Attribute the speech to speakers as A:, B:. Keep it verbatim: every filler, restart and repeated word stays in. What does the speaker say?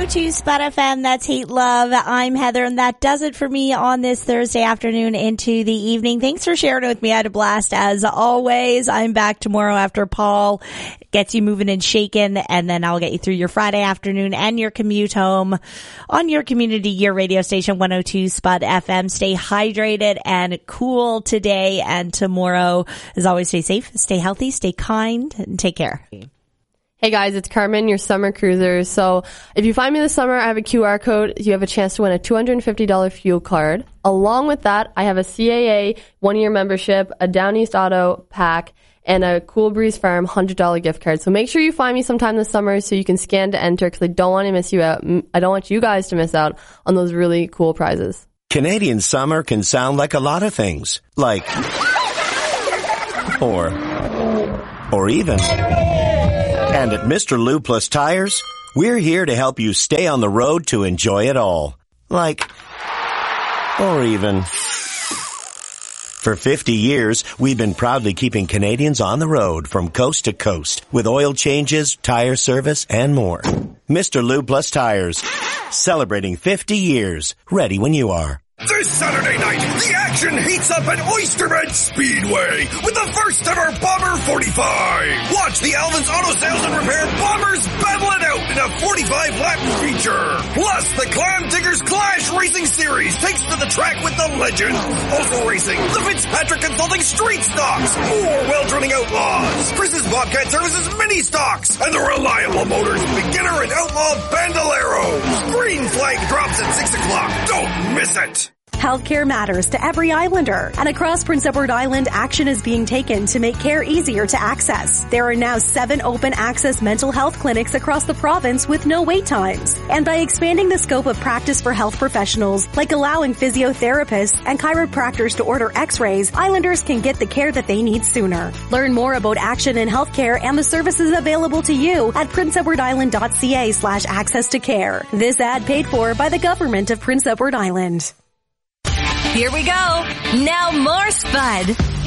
A: oh two Spud F M, that's Hate Love. I'm Heather, and that does it for me on this Thursday afternoon into the evening. Thanks for sharing with me. I had a blast as always. I'm back tomorrow after Paul gets you moving and shaking, and then I'll get you through your Friday afternoon and your commute home on your community, your radio station, one oh two Spud F M. Stay hydrated and cool today and tomorrow. As always, stay safe, stay healthy, stay kind, and take care.
B: Hey guys, it's Carmen, your summer cruiser. So if you find me this summer, I have a Q R code. You have a chance to win a two hundred fifty dollars fuel card. Along with that, I have a C A A one-year membership, a Down East Auto pack, and a Cool Breeze Farm one hundred dollars gift card. So make sure you find me sometime this summer so you can scan to enter, because I don't want to miss you out. I don't want you guys to miss out on those really cool prizes.
C: Canadian summer can sound like a lot of things. Like, or, or even. And at Mister Lube Plus Tires, we're here to help you stay on the road to enjoy it all. Like, or even. For fifty years, we've been proudly keeping Canadians on the road from coast to coast with oil changes, tire service, and more. Mister Lube Plus Tires, celebrating fifty years. Ready when you are.
D: This Saturday night, the action heats up at Oysterbed Speedway with the first ever Bomber forty-five. Watch the Alvin's Auto Sales and Repair Bombers battle it out in a forty-five lap feature. Plus, the Clam Diggers Clash Racing Series takes to the track with the legends. Also racing, the Fitzpatrick Consulting Street Stocks, more well-drunning outlaws, Chris's Bobcat Services Mini Stocks, and the Reliable Motors Beginner and Outlaw Bandoleros. Green flag drops at six o'clock. Don't miss it.
E: Healthcare matters to every Islander, and across Prince Edward Island, action is being taken to make care easier to access. There are now seven open access mental health clinics across the province with no wait times. And by expanding the scope of practice for health professionals, like allowing physiotherapists and chiropractors to order x-rays, Islanders can get the care that they need sooner. Learn more about action in healthcare and the services available to you at prince edward island dot c a slash access to care. This ad paid for by the government of Prince Edward Island.
F: Here we go. Now more Spud.